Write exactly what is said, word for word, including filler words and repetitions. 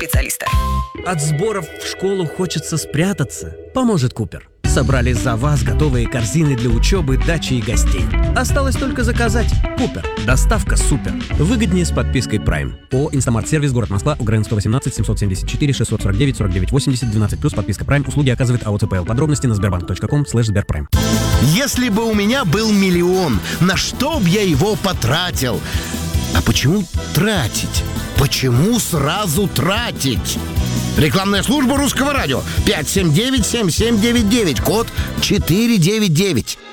специалиста. От сборов в школу хочется спрятаться. Поможет Купер. Собрали за вас готовые корзины для учебы, дачи и гостей. Осталось только заказать. Купер. Доставка супер. Выгоднее с подпиской Prime. ООО «Инстамарт Сервис», город Москва, УГРН сто восемнадцать семьсот семьдесят четыре шестьсот сорок девять сорок девять восемьдесят двенадцать плюс подписка Prime. Услуги оказывает АО ЦПЛ. Подробности на сбербанк точка ком слэш сберпрайм. Если бы у меня был миллион, на что б я его потратил? А почему тратить? Почему сразу тратить? Рекламная служба Русского радио. пять семь девять семь семь девять девять. Код четыре девять девять.